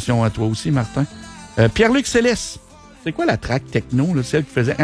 Salutations à toi aussi, Martin. Pierre-Luc Céleste. C'est quoi la track techno, là, celle qui faisait...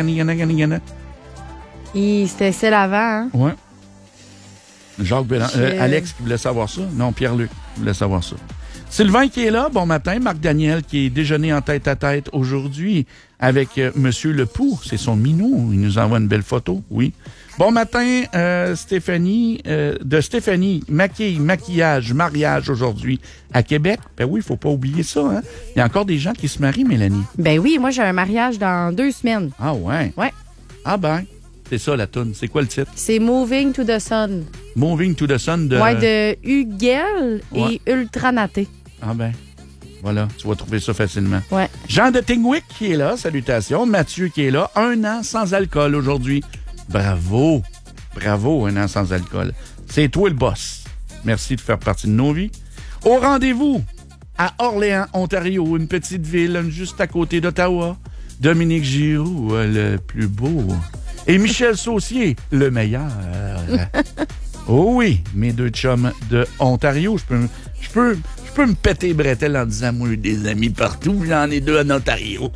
C'était celle avant, hein? Ouais. Jacques Bélanger. Alex qui voulait savoir ça. Non, Pierre-Luc qui voulait savoir ça. Sylvain qui est là, bon matin. Marc Daniel qui est déjeuné en tête-à-tête aujourd'hui avec Monsieur Lepoux. C'est son minou. Il nous envoie une belle photo, oui. Bon matin, Stéphanie, maquillage, mariage aujourd'hui à Québec. Ben oui, il faut pas oublier ça, hein. Il y a encore des gens qui se marient, Mélanie. Ben oui, moi j'ai un mariage dans 2 semaines. Ah ouais? Ouais. Ah ben, c'est ça la toune. C'est quoi le titre? C'est Moving to the Sun. Moving to the Sun de... Ouais, de Huguel et Ultranaté. Ah ben, voilà, tu vas trouver ça facilement. Ouais. Jean de Tingwick qui est là, salutations. Mathieu qui est là, 1 an sans alcool aujourd'hui. Bravo, bravo, 1 an sans alcool. C'est toi le boss. Merci de faire partie de nos vies. Au rendez-vous à Orléans, Ontario, une petite ville juste à côté d'Ottawa. Dominique Giroux, le plus beau. Et Michel Saucier, le meilleur. Oh oui, mes 2 chums de Ontario. Je peux me péter bretelles en disant, moi, j'ai des amis partout. J'en ai 2 en Ontario.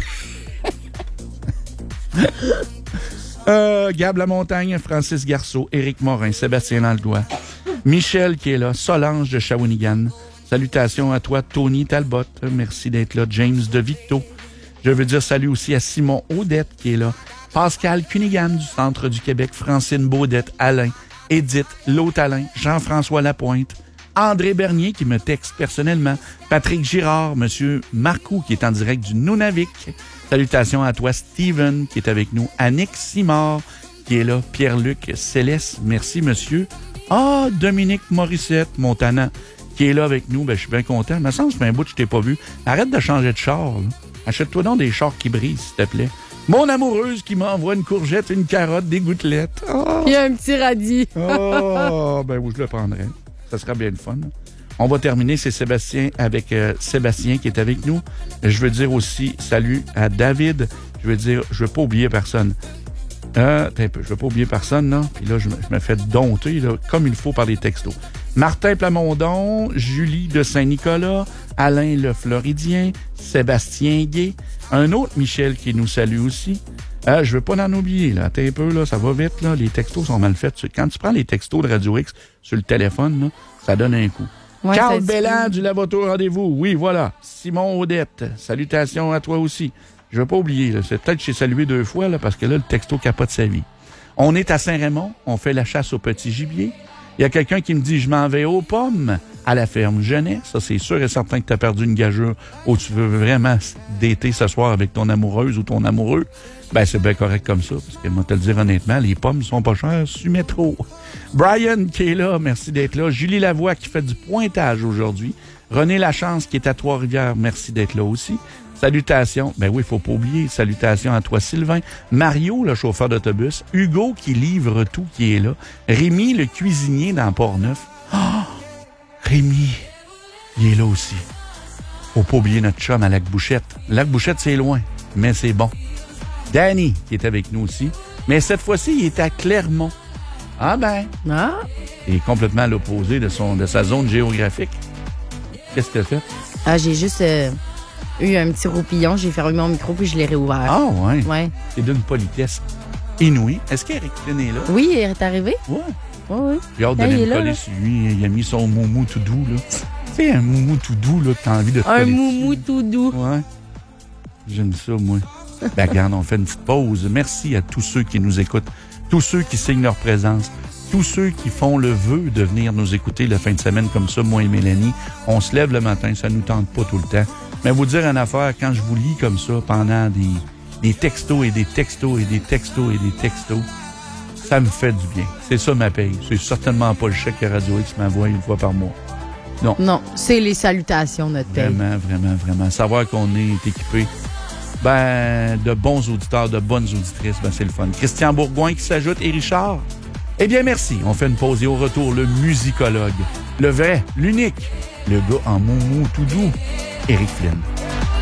Gab Lamontagne, Francis Garceau, Éric Morin, Sébastien Landois, Michel qui est là, Solange de Shawinigan. Salutations à toi, Tony Talbot. Merci d'être là. James de Victo. Je veux dire salut aussi à Simon Audette qui est là. Pascal Cunningham du Centre du Québec. Francine Baudette, Alain, Édith, Lautalin, Jean-François Lapointe, André Bernier qui me texte personnellement, Patrick Girard, Monsieur Marcoux qui est en direct du Nunavik. Salutations à toi, Steven qui est avec nous, Annick Simard qui est là, Pierre-Luc Céleste, merci monsieur. Ah, Dominique Morissette, Montana, qui est là avec nous, ben je suis bien content. Il me semble que ça fait un bout que je t'ai pas vu. Arrête de changer de char, là. Achète-toi donc des chars qui brisent, s'il te plaît. Mon amoureuse qui m'envoie une courgette, une carotte, des gouttelettes. Oh. Il y a un petit radis. Oh, ben oui, je le prendrais. Ça sera bien le fun. On va terminer, c'est Sébastien avec Sébastien qui est avec nous. Je veux dire aussi salut à David. Je veux pas oublier personne. Un peu, je veux pas oublier personne, là. Puis là, je me fais dompter, là, comme il faut par les textos. Martin Plamondon, Julie de Saint-Nicolas, Alain le Floridien, Sébastien Gay, un autre Michel qui nous salue aussi. Je veux pas en oublier, là. Attends un peu, là, ça va vite, là. Les textos sont mal faits. Quand tu prends les textos de Radio X sur le téléphone, là, ça donne un coup. Ouais, Carl Belland du Lavoto Rendez-vous. Oui, voilà. Simon Audette. Salutations à toi aussi. Je veux pas oublier, là. C'est peut-être que j'ai salué 2 fois, là, parce que là, le texto capote sa vie. On est à Saint-Raymond. On fait la chasse au petit gibier. Il y a quelqu'un qui me dit, je m'en vais aux pommes à la ferme Genet. Ça, c'est sûr et certain que tu as perdu une gageure ou tu veux vraiment dater ce soir avec ton amoureuse ou ton amoureux. Ben, c'est bien correct comme ça, parce que, moi, te le dire honnêtement, les pommes sont pas chères sur métro. Brian qui est là, merci d'être là. Julie Lavoie qui fait du pointage aujourd'hui. René Lachance qui est à Trois-Rivières, merci d'être là aussi. Salutations, ben oui, il faut pas oublier. Salutations à toi, Sylvain. Mario, le chauffeur d'autobus. Hugo qui livre tout, qui est là. Rémi, le cuisinier dans Port-Neuf. Oh! Rémi, il est là aussi. Faut pas oublier notre chum à Lac-Bouchette. Lac-Bouchette, c'est loin, mais c'est bon. Danny, qui est avec nous aussi. Mais cette fois-ci, il est à Clermont. Ah ben. Ah. Il est complètement à l'opposé de sa zone géographique. Qu'est-ce que tu as fait? Ah, j'ai juste eu un petit roupillon. J'ai fermé mon micro puis je l'ai réouvert. Ah ouais? Ouais. C'est d'une politesse inouïe. Est-ce qu'Éric Flynn est là? Oui, il est arrivé. Ouais. Oui. J'ai hâte d'aller me coller sur lui. Il a mis son moumou tout doux, là. Tu sais, un moumou tout doux, là, que t'as envie de te coller. Un moumou tout doux. Ouais. J'aime ça, moi. Ben, regarde, on fait une petite pause. Merci à tous ceux qui nous écoutent, tous ceux qui signent leur présence, tous ceux qui font le vœu de venir nous écouter la fin de semaine comme ça, moi et Mélanie. On se lève le matin, ça nous tente pas tout le temps. Mais vous dire une affaire, quand je vous lis comme ça pendant des textos et des textos et des textos et des textos, ça me fait du bien. C'est ça ma paye. C'est certainement pas le chèque que Radio X m'envoie 1 fois par mois. Non. Non, c'est les salutations, notre paye. Vraiment, vraiment, vraiment. Savoir qu'on est équipé de bons auditeurs, de bonnes auditrices, ben c'est le fun. Christian Bourgoin qui s'ajoute et Richard. Eh bien, merci. On fait une pause et au retour, le musicologue. Le vrai, l'unique, le gars en moumou tout doux, Éric Flynn.